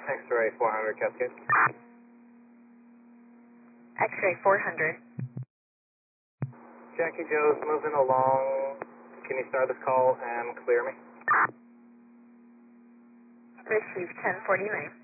X-ray 400 Cascade. X-ray 400. Jackie Joe's moving along. Can you start this call and clear me? Receive 1049.